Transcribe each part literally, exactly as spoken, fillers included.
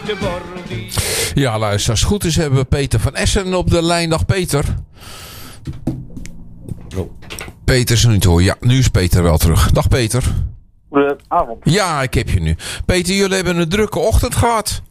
Ja, luister, als het goed is hebben we Peter van Essen op de lijn. Dag Peter. Oh. Peter is er niet hoor. Ja, nu is Peter wel terug. Dag Peter. Goedenavond. Ja, ik heb je nu. Peter, jullie hebben een drukke ochtend gehad.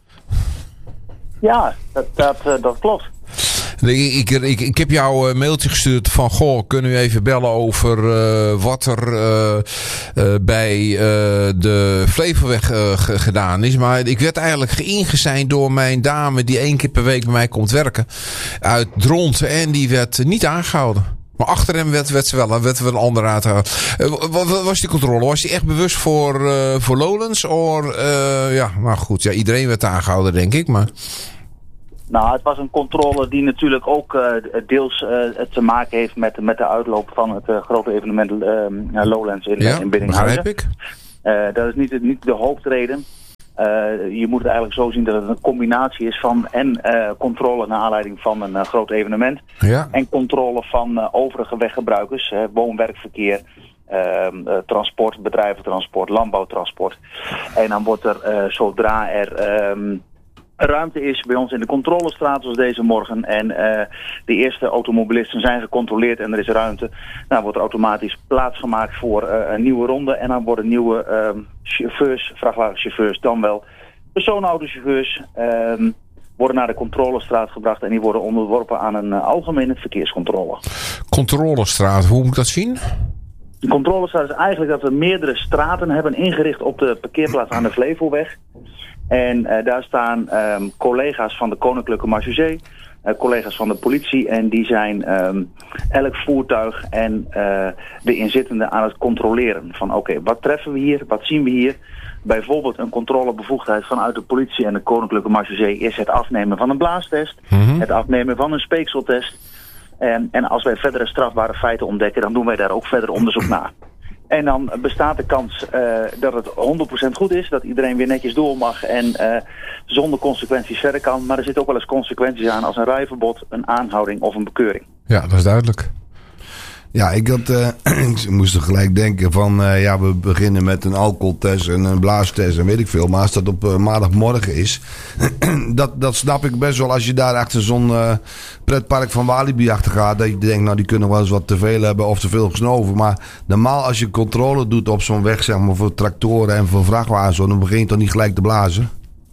Ja, dat, dat, dat klopt. Ik, ik, ik, ik heb jou een mailtje gestuurd van... Goh, kunnen we even bellen over uh, wat er uh, uh, bij uh, de Flevoweg uh, g- gedaan is. Maar ik werd eigenlijk geïngezeind door mijn dame... die één keer per week bij mij komt werken. Uit Dronten. En die werd niet aangehouden. Maar achter hem werd, werd ze wel, werd wel een ander aangehouden. Uh, wat, wat was die controle? Was die echt bewust voor, uh, voor Lowlands? Of, uh, ja, nou goed. Ja, iedereen werd aangehouden, denk ik. Maar... Nou, het was een controle die natuurlijk ook uh, deels uh, te maken heeft met, met de uitloop van het uh, grote evenement uh, Lowlands in, ja, in Biddinghuizen. Begrijp ik. Uh, dat is niet, niet de hoofdreden. Uh, je moet het eigenlijk zo zien dat het een combinatie is van en uh, controle naar aanleiding van een uh, groot evenement. Ja. En controle van uh, overige weggebruikers, uh, woon-werkverkeer. Uh, uh, transport, bedrijventransport, landbouwtransport. En dan wordt er, uh, zodra er um, ruimte is bij ons in de controlestraat zoals deze morgen en uh, de eerste automobilisten zijn gecontroleerd en er is ruimte, dan wordt er automatisch plaatsgemaakt voor uh, een nieuwe ronde en dan worden nieuwe uh, chauffeurs, vrachtwagenchauffeurs, dan wel personenautochauffeurs uh, worden naar de controlestraat gebracht en die worden onderworpen aan een uh, algemene verkeerscontrole. Controlestraat, hoe moet ik dat zien? De controlestraat is eigenlijk dat we meerdere straten hebben ingericht op de parkeerplaats aan de Flevoweg. En uh, daar staan um, collega's van de Koninklijke Marechaussee, uh, collega's van de politie en die zijn um, elk voertuig en uh, de inzittenden aan het controleren. Van oké, okay, wat treffen we hier, wat zien we hier? Bijvoorbeeld een controlebevoegdheid vanuit de politie en de Koninklijke Marechaussee is het afnemen van een blaastest, mm-hmm. het afnemen van een speekseltest. En, en als wij verdere strafbare feiten ontdekken, dan doen wij daar ook verder onderzoek naar. En dan bestaat de kans uh, dat het honderd procent goed is, dat iedereen weer netjes door mag en uh, zonder consequenties verder kan. Maar er zitten ook wel eens consequenties aan als een rijverbod, een aanhouding of een bekeuring. Ja, dat is duidelijk. Ja, ik, had, uh, ik moest er gelijk denken van, uh, ja, we beginnen met een alcoholtest en een blaastest en weet ik veel. Maar als dat op uh, maandagmorgen is, dat, dat snap ik best wel als je daar achter zo'n uh, pretpark van Walibi achter gaat. Dat je denkt, nou die kunnen wel eens wat te veel hebben of te veel gesnoven. Maar normaal als je controle doet op zo'n weg, zeg maar voor tractoren en voor vrachtwagens, dan begin je toch niet gelijk te blazen?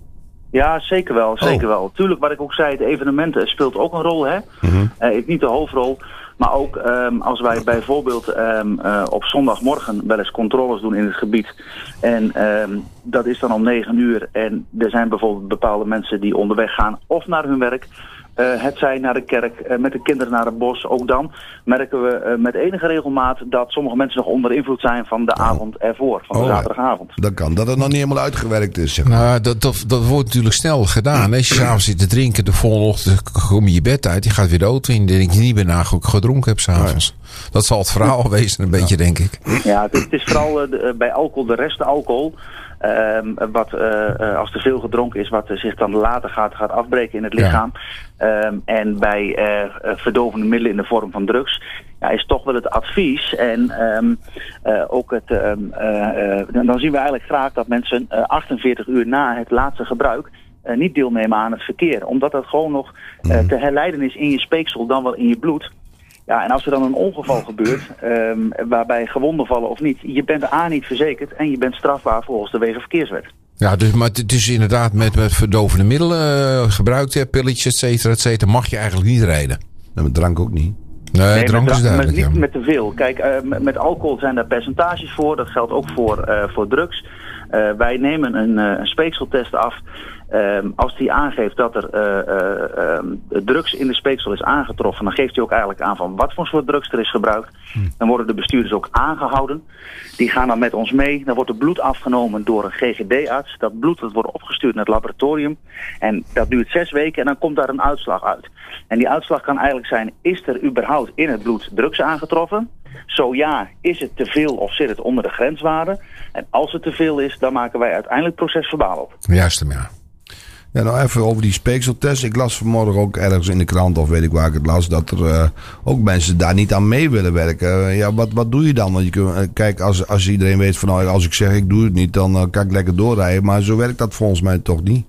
Ja, zeker wel, zeker oh. wel. Tuurlijk, wat ik ook zei, het evenementen speelt ook een rol, hè. Mm-hmm. Uh, niet de hoofdrol. Maar ook um, als wij bijvoorbeeld um, uh, op zondagmorgen wel eens controles doen in het gebied. En um, dat is dan om negen uur. En er zijn bijvoorbeeld bepaalde mensen die onderweg gaan of naar hun werk. Uh, het zij naar de kerk, uh, met de kinderen naar het bos. Ook dan merken we uh, met enige regelmaat dat sommige mensen nog onder invloed zijn van de oh. avond ervoor. Van de oh, zaterdagavond. Dat kan, dat het nog niet helemaal uitgewerkt is. Zeg maar. Nou, dat, dat, dat wordt natuurlijk snel gedaan. Als je s'avonds zit te drinken, de volgende ochtend kom je je bed uit. Je gaat weer de auto in. Denk je niet meer na gedronken hebt s'avonds. Oh, ja. Dat zal het verhaal wezen een beetje, ja. denk ik. Ja, het is, het is vooral uh, de, bij alcohol, de rest alcohol. Um, wat uh, uh, als te veel gedronken is, wat uh, zich dan later gaat, gaat afbreken in het lichaam. Ja. Um, en bij uh, uh, verdovende middelen in de vorm van drugs, ja, is toch wel het advies. En um, uh, ook het, um, uh, uh, dan zien we eigenlijk graag dat mensen uh, achtenveertig uur na het laatste gebruik uh, niet deelnemen aan het verkeer. Omdat dat gewoon nog uh, te herleiden is in je speeksel, dan wel in je bloed. Ja, en als er dan een ongeval gebeurt, um, waarbij gewonden vallen of niet, je bent A niet verzekerd en je bent strafbaar volgens de Wegenverkeerswet. Ja, dus, maar het is inderdaad met, met verdovende middelen uh, gebruikt, hè, pilletjes, et cetera, et cetera, mag je eigenlijk niet rijden. En met drank ook niet. Nee, nee drank met, is duidelijk. Met, niet ja. met te veel. Kijk, uh, met, met alcohol zijn daar percentages voor, dat geldt ook voor, uh, voor drugs. Uh, wij nemen een, uh, een speekseltest af. Um, als die aangeeft dat er uh, uh, uh, drugs in de speeksel is aangetroffen, dan geeft hij ook eigenlijk aan van wat voor soort drugs er is gebruikt. Hm. Dan worden de bestuurders ook aangehouden. Die gaan dan met ons mee. Dan wordt er bloed afgenomen door een G G D-arts. Dat bloed dat wordt opgestuurd naar het laboratorium. En dat duurt zes weken en dan komt daar een uitslag uit. En die uitslag kan eigenlijk zijn, is er überhaupt in het bloed drugs aangetroffen? Zo ja, is het te veel of zit het onder de grenswaarde? En als het te veel is, dan maken wij uiteindelijk procesverbaal op. Juist hem, ja. Ja, nou even over die speekseltest. Ik las vanmorgen ook ergens in de krant, of weet ik waar ik het las, dat er uh, ook mensen daar niet aan mee willen werken. Uh, ja, wat, wat doe je dan? Want je kunt, uh, kijk, als, als iedereen weet van, nou, als ik zeg ik doe het niet, dan uh, kan ik lekker doorrijden. Maar zo werkt dat volgens mij toch niet.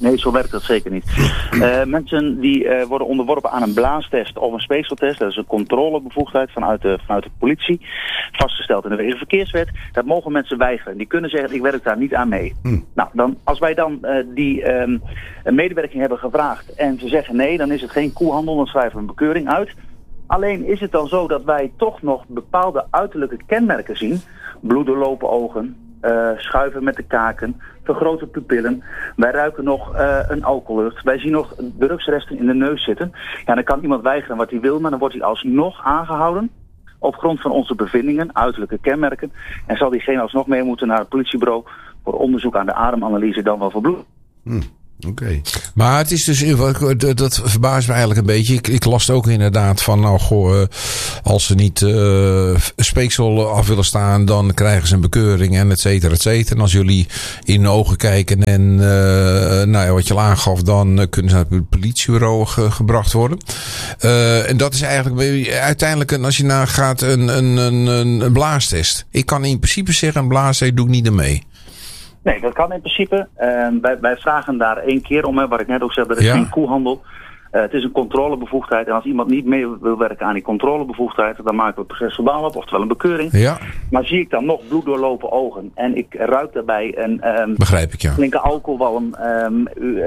Nee, zo werkt dat zeker niet. Uh, mensen die uh, worden onderworpen aan een blaastest of een speekseltest. Dat is een controlebevoegdheid vanuit de, vanuit de politie. Vastgesteld in de Wegenverkeerswet. Dat mogen mensen weigeren. Die kunnen zeggen, ik werk daar niet aan mee. Hm. Nou, dan, als wij dan uh, die um, medewerking hebben gevraagd en ze zeggen nee, dan is het geen koehandel. Dan schrijven we een bekeuring uit. Alleen is het dan zo dat wij toch nog bepaalde uiterlijke kenmerken zien. Bloeddoorlopen ogen. Uh, schuiven met de kaken, vergrote pupillen. Wij ruiken nog uh, een alcohollucht. Wij zien nog drugsresten in de neus zitten. Ja, dan kan iemand weigeren wat hij wil, maar dan wordt hij alsnog aangehouden op grond van onze bevindingen, uiterlijke kenmerken. En zal diegene alsnog mee moeten naar het politiebureau voor onderzoek aan de ademanalyse, dan wel voor bloed. Hmm. Oké. Okay. Maar het is dus, dat verbaast me eigenlijk een beetje. Ik, ik las ook inderdaad van, nou goh, als ze niet uh, speeksel af willen staan, dan krijgen ze een bekeuring en et cetera, et cetera. En als jullie in de ogen kijken en uh, nou ja, wat je al aangaf, dan kunnen ze naar het politiebureau ge, gebracht worden. Uh, en dat is eigenlijk uiteindelijk, als je nagaat, een, een, een, een blaastest. Ik kan in principe zeggen, een blaastest doe ik niet ermee. Nee, dat kan in principe. Uh, wij, wij vragen daar één keer om, hè, wat ik net ook zei, dat is ja. geen koehandel. Uh, het is een controlebevoegdheid. En als iemand niet mee wil werken aan die controlebevoegdheid, dan maken we het procesverbaal op, oftewel een bekeuring. Ja. Maar zie ik dan nog bloeddoorlopen ogen en ik ruik daarbij een um, Begrijp ik, ja. flinke alcoholwalm, um, uh,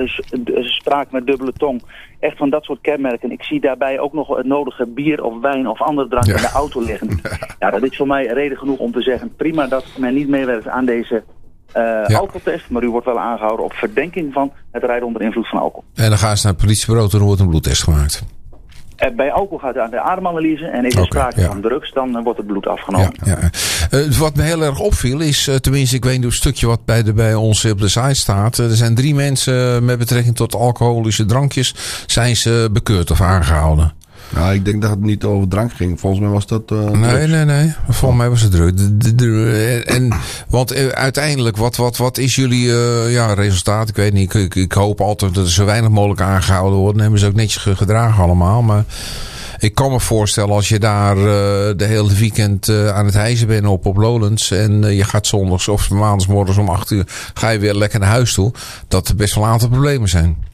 uh, spraak met dubbele tong. Echt van dat soort kenmerken. Ik zie daarbij ook nog het nodige bier of wijn of andere drank ja. in de auto liggen. Ja, dat is voor mij reden genoeg om te zeggen, prima dat men niet meewerkt aan deze Uh, ja. alcoholtest, maar u wordt wel aangehouden op verdenking van het rijden onder invloed van alcohol. En dan gaan ze naar het politiebureau, toen wordt een bloedtest gemaakt. Uh, bij alcohol gaat het aan de ademanalyse en is er okay, sprake ja. van drugs, dan uh, wordt het bloed afgenomen. Ja, ja. Uh, wat me heel erg opviel is, uh, tenminste ik weet niet een stukje wat bij, de, bij ons op de site staat. Uh, er zijn drie mensen met betrekking tot alcoholische drankjes, zijn ze bekeurd of aangehouden. Nou, ik denk dat het niet over drank ging. Volgens mij was dat uh, Nee, drugs. nee, nee. Volgens mij was het druk. De, de, de, en, want uh, uiteindelijk, wat, wat, wat is jullie uh, ja, resultaat? Ik weet niet. Ik, ik hoop altijd dat er zo weinig mogelijk aangehouden wordt. Dan hebben ze ook netjes gedragen allemaal. Maar ik kan me voorstellen als je daar uh, de hele weekend uh, aan het hijsen bent op, op Lowlands. En uh, je gaat zondags of maandagsmorgens om acht uur ga je weer lekker naar huis toe. Dat er best wel een aantal problemen zijn.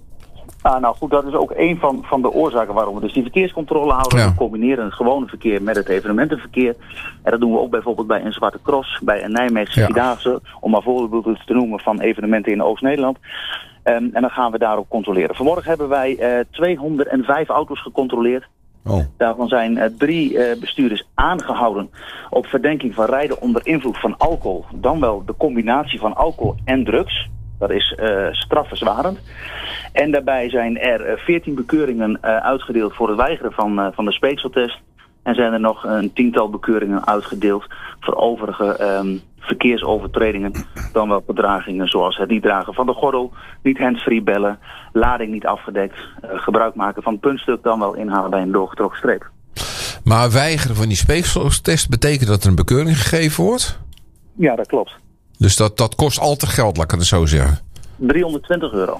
Ah, nou goed, dat is ook een van, van de oorzaken waarom we dus die verkeerscontrole houden. Ja. We combineren het gewone verkeer met het evenementenverkeer. En dat doen we ook bijvoorbeeld bij een Zwarte Cross, bij een Nijmeegse ja. Vierdaagse, om maar voorbeelden te noemen van evenementen in Oost-Nederland. Um, en dan gaan we daarop controleren. Vanmorgen hebben wij uh, tweehonderdvijf auto's gecontroleerd. Oh. Daarvan zijn uh, drie uh, bestuurders aangehouden op verdenking van rijden onder invloed van alcohol. Dan wel de combinatie van alcohol en drugs. Dat is uh, strafverzwarend. En daarbij zijn er veertien bekeuringen uh, uitgedeeld voor het weigeren van, uh, van de speekseltest. En zijn er nog een tiental bekeuringen uitgedeeld voor overige um, verkeersovertredingen. Dan wel gedragingen zoals het niet dragen van de gordel, niet handsfree bellen, lading niet afgedekt, uh, gebruik maken van het puntstuk, dan wel inhalen bij een doorgetrokken streep. Maar weigeren van die speekseltest betekent dat er een bekeuring gegeven wordt? Ja, dat klopt. Dus dat, dat kost altijd geld, laat ik het zo zeggen. driehonderdtwintig euro.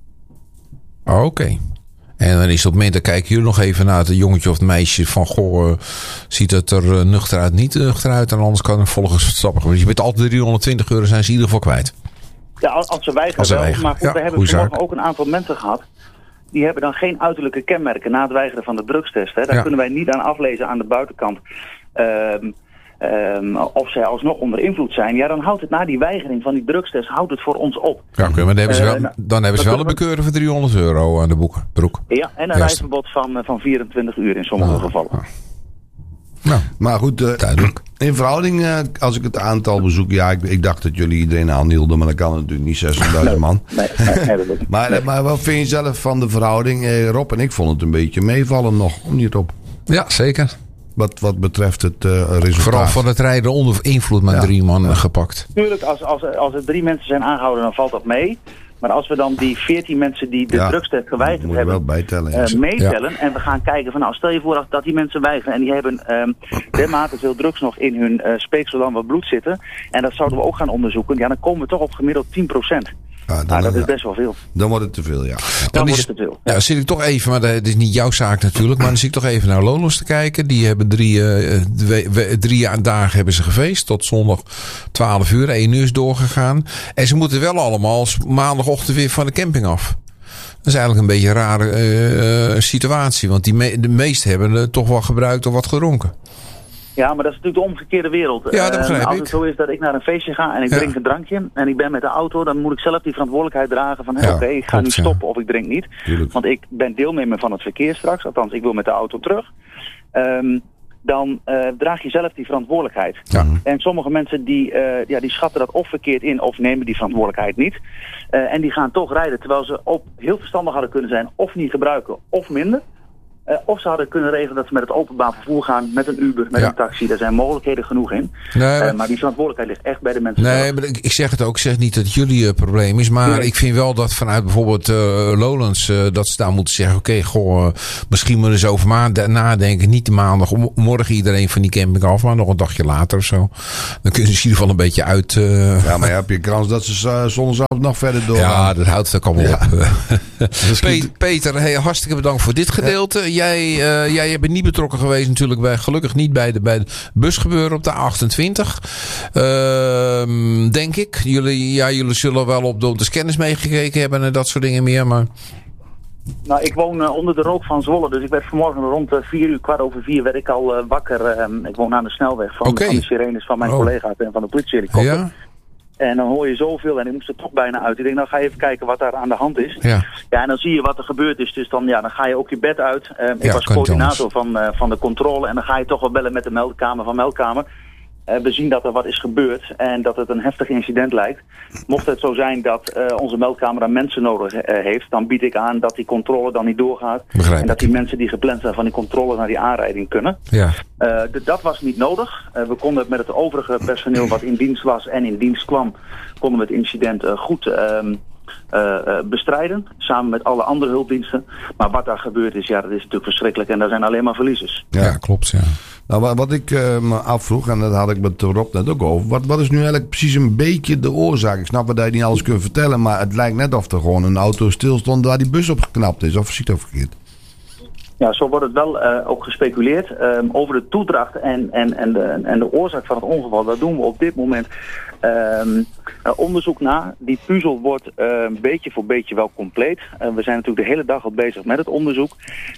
Oké. Okay. En dan is op het moment, dan kijken jullie nog even naar het jongetje of het meisje van, goh, uh, ziet het er uh, nuchter uit, niet nuchter uit, en anders kan er volgens stappen. Dus je bent altijd driehonderdtwintig euro, zijn ze in ieder geval kwijt. Ja, als, als ze weigeren als ze wel. weigeren. Maar goed, ja, we hebben vanmorgen ook een aantal mensen gehad, die hebben dan geen uiterlijke kenmerken na het weigeren van de drugstest. Hè. Daar ja. kunnen wij niet aan aflezen aan de buitenkant. Um, Um, of zij alsnog onder invloed zijn, ja, dan houdt het na die weigering van die drugstest, houdt het voor ons op. Ja, okay, maar dan hebben ze wel, uh, dan hebben ze wel een bekeuring voor driehonderd euro aan de boeken, broek. Ja, en een Juist. reisverbod van, van vierentwintig uur in sommige nou, gevallen. Nou. Nou, maar goed, uh, in verhouding, uh, als ik het aantal bezoek, ja, ik, ik dacht dat jullie iedereen aanhielden, maar dan kan het natuurlijk niet zestigduizend man. Nee, nee, nee, nee, maar, nee. maar wat vind je zelf van de verhouding? Uh, Rob en ik vonden het een beetje meevallen nog, of niet Rob? Ja, zeker. Wat, wat betreft het uh, resultaat. Vooral van het rijden onder invloed met ja. drie man ja. gepakt. Tuurlijk, als, als, als er drie mensen zijn aangehouden, dan valt dat mee. Maar als we dan die veertien mensen die de ja. drugstest geweigerd hebben, wel bijtellen, uh, meetellen. Ja. En we gaan kijken van, nou, stel je voor dat, dat die mensen weigeren. En die hebben um, dermate veel drugs nog in hun uh, speeksel dan wat bloed zitten. En dat zouden we ook gaan onderzoeken. Ja, dan komen we toch op gemiddeld tien procent. Ja, dan, nou, dat ja. is best wel veel. Dan wordt het te veel, ja. ja. Dan, Dan wordt is, het te veel. ja, zit ik toch even, maar dat is niet jouw zaak natuurlijk, maar dan zit ik toch even naar Lowlands te kijken. Die hebben drie, uh, drie, drie dagen hebben ze gefeest, tot zondag twaalf uur, één uur is doorgegaan. En ze moeten wel allemaal maandagochtend weer van de camping af. Dat is eigenlijk een beetje een rare uh, situatie, want die me, de meesten hebben uh, toch wel gebruikt of wat gedronken. Ja, maar dat is natuurlijk de omgekeerde wereld. Ja, dat begrijp uh, als ik. het zo is dat ik naar een feestje ga en ik ja. drink een drankje en ik ben met de auto, dan moet ik zelf die verantwoordelijkheid dragen van, hey, Ja, oké, okay, ik ga klopt, nu ja. stoppen of ik drink niet. Tuurlijk. Want ik ben deelnemer van het verkeer straks, althans ik wil met de auto terug. Um, dan uh, draag je zelf die verantwoordelijkheid. Ja. En sommige mensen die, uh, ja, die schatten dat of verkeerd in of nemen die verantwoordelijkheid niet. Uh, en die gaan toch rijden terwijl ze op heel verstandig hadden kunnen zijn of niet gebruiken of minder. Uh, of ze hadden kunnen regelen dat ze met het openbaar vervoer gaan, met een Uber, met Ja. een taxi. Daar zijn mogelijkheden genoeg in. Nee, maar, Uh, maar die verantwoordelijkheid ligt echt bij de mensen nee, zelf. maar ik, ik zeg het ook. Ik zeg niet dat het jullie uh, probleem is. Maar Nee. ik vind wel dat vanuit bijvoorbeeld uh, Lowlands uh, dat ze daar moeten zeggen. Oké, okay, goh, uh, misschien moeten we eens over ma- nadenken. Niet de maandag, m- morgen iedereen van die camping af. Maar nog een dagje later of zo. Dan kunnen ze in ieder geval een beetje uit. Uh, Ja, maar heb je kans dat ze uh, zondagavond nog verder doorgaan? ja, dat houdt het ook allemaal Ja. op. Misschien- Pe- Peter, hey, hartstikke bedankt voor dit gedeelte. Jij, uh, jij bent niet betrokken geweest natuurlijk bij, gelukkig niet bij de, bij de busgebeuren op de achtentwintig. Uh, denk ik. Jullie, ja, jullie zullen wel op de, op de scanners meegekeken hebben en dat soort dingen meer. Maar Nou, ik woon uh, onder de rook van Zwolle, dus ik werd vanmorgen rond uh, vier uur, kwart over vier, werd ik al uh, wakker. Uh, ik woon aan de snelweg van, Okay. van de sirenes van mijn Oh. collega's en van de politiehelikopter. ja, En dan hoor je zoveel en ik moest er toch bijna uit. Ik denk, nou ga je even kijken wat daar aan de hand is. ja. Ja, en dan zie je wat er gebeurd is. Dus dan, ja, dan ga je ook je bed uit. Uh, ik Ja, was kan niet coördinator van, uh, van de controle. En dan ga je toch wel bellen met de meldkamer van meldkamer. Uh, we zien dat er wat is gebeurd en dat het een heftig incident lijkt. Mocht het zo zijn dat uh, onze meldkamer dan mensen nodig uh, heeft, dan bied ik aan dat die controle dan niet doorgaat. Begrijp en dat ik. die mensen die gepland zijn van die controle naar die aanrijding kunnen. Ja. Uh, d- dat was niet nodig. Uh, we konden het met het overige personeel wat in dienst was en in dienst kwam, konden we het incident uh, goed uh, uh, uh, bestrijden. Samen met alle andere hulpdiensten. Maar wat daar gebeurd is, ja, dat is natuurlijk verschrikkelijk. En daar zijn alleen maar verliezers. Ja, Ja. klopt. Ja. Nou, wat, wat ik uh, me afvroeg, en dat had ik met Rob net ook over. Wat, wat is nu eigenlijk precies een beetje de oorzaak? Ik snap wel dat je niet alles kunt vertellen, maar het lijkt net of er gewoon een auto stilstond waar die bus op geknapt is. Of zie ik dat verkeerd? Ja, zo wordt het wel uh, ook gespeculeerd. Um, over de toedracht en, en, en, de, en de oorzaak van het ongeval, daar doen we op dit moment um, uh, onderzoek naar. Die puzzel wordt uh, beetje voor beetje wel compleet. Uh, we zijn natuurlijk de hele dag al bezig met het onderzoek.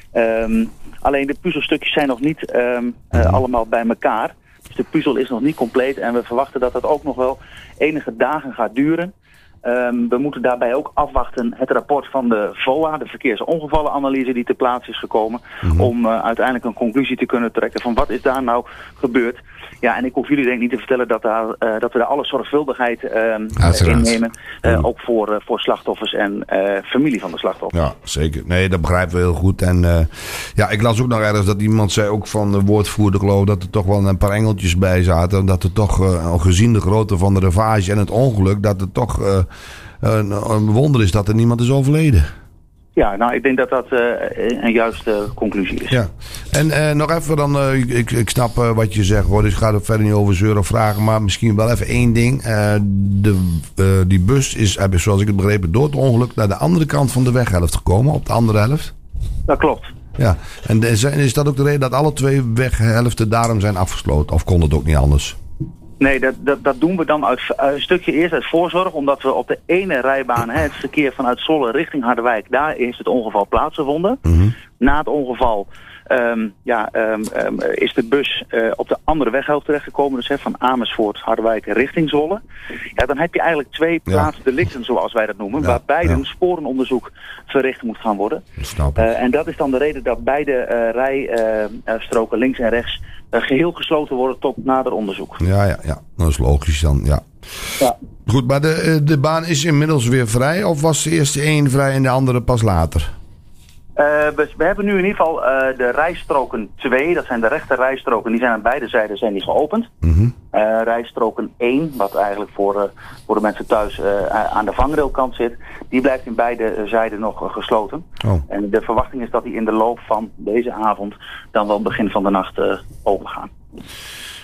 Um, alleen de puzzelstukjes zijn nog niet um, uh, allemaal bij elkaar. Dus de puzzel is nog niet compleet en we verwachten dat dat ook nog wel enige dagen gaat duren. Um, we moeten daarbij ook afwachten het rapport van de V O A, de verkeersongevallenanalyse die ter plaatse is gekomen, mm-hmm. om uh, uiteindelijk een conclusie te kunnen trekken van wat is daar nou gebeurd. Ja, en ik hoef jullie denk ik niet te vertellen dat, daar, uh, dat we daar alle zorgvuldigheid uh, innemen, uh, mm. ook voor, uh, voor slachtoffers en uh, familie van de slachtoffers. Ja, zeker. Nee, dat begrijpen we heel goed. En uh, ja, ik las ook nog ergens dat iemand zei, ook van de woordvoerder geloof, dat er toch wel een paar engeltjes bij zaten. Dat er toch, uh, gezien de grootte van de ravage en het ongeluk, dat het toch uh, een, een wonder is dat er niemand is overleden. Ja, nou, ik denk dat dat uh, een juiste conclusie is. Ja. En uh, nog even dan, uh, ik, ik snap uh, wat je zegt hoor, dus ik ga er verder niet over zeuren of vragen, maar misschien wel even één ding. Uh, de, uh, die bus is, heb je, zoals ik het begrepen, door het ongeluk naar de andere kant van de weghelft gekomen, op de andere helft. Dat klopt. Ja, en is dat ook de reden dat alle twee weghelften daarom zijn afgesloten, of kon het ook niet anders? Nee, dat, dat, dat doen we dan uit een stukje eerst uit voorzorg, omdat we op de ene rijbaan, hè, het verkeer vanuit Zwolle richting Harderwijk, daar is het ongeval plaatsgevonden. Mm-hmm. Na het ongeval um, ja, um, um, is de bus uh, op de andere weghelft terechtgekomen, dus hè, van Amersfoort, Harderwijk richting Zwolle. Ja, dan heb je eigenlijk twee plaatsdelicten, zoals wij dat noemen, ja, waar beide ja. een sporenonderzoek verricht moet gaan worden. Snap uh, en dat is dan de reden dat beide uh, rijstroken uh, links en rechts uh, geheel gesloten worden tot nader onderzoek. Ja, ja, ja. Dat is logisch dan, ja. ja. Goed, maar de, de baan is inmiddels weer vrij, of was de eerste één vrij en de andere pas later? Uh, we, we hebben nu in ieder geval uh, de rijstroken twee, dat zijn de rechte rijstroken, die zijn aan beide zijden zijn die geopend. Mm-hmm. Uh, rijstroken één, wat eigenlijk voor, uh, voor de mensen thuis uh, aan de vangrailkant zit, die blijft in beide zijden nog uh, gesloten. Oh. En de verwachting is dat die in de loop van deze avond dan wel begin van de nacht uh, opengaan.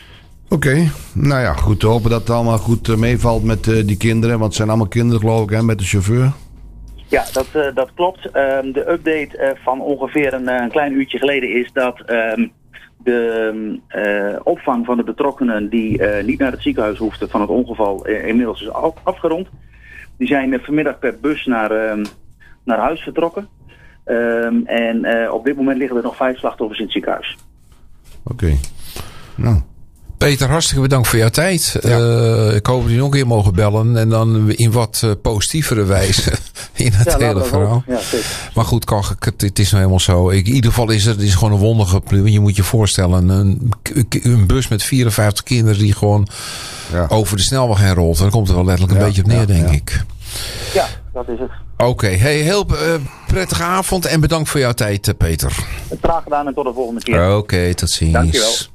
Oké, okay. Nou ja, goed te hopen dat het allemaal goed uh, meevalt met uh, die kinderen. Want het zijn allemaal kinderen geloof ik, hè, met de chauffeur. Ja, dat, uh, dat klopt. Um, de update uh, van ongeveer een, een klein uurtje geleden is dat um, de uh, opvang van de betrokkenen die uh, niet naar het ziekenhuis hoefden van het ongeval uh, inmiddels is af, afgerond. Die zijn uh, vanmiddag per bus naar, um, naar huis vertrokken. Um, en uh, op dit moment liggen er nog vijf slachtoffers in het ziekenhuis. Oké, okay. Nou... Peter, hartstikke bedankt voor jouw tijd. Ja. Uh, ik hoop dat jullie nog een keer mogen bellen. En dan in wat uh, positievere wijze in het ja, hele verhaal. Ja, maar goed, Kach, het, het is nou helemaal zo. Ik, in ieder geval is het, het is gewoon een wonderlijke. Je moet je voorstellen, een, een bus met vierenvijftig kinderen die gewoon ja. over de snelweg heen rolt. Daar komt er wel letterlijk een ja, beetje op neer, ja, denk ja. ik. Ja, dat is het. Oké, okay. Hey, heel uh, prettige avond en bedankt voor jouw tijd, Peter. Graag gedaan en tot de volgende keer. Oké, okay, tot ziens. Dankjewel.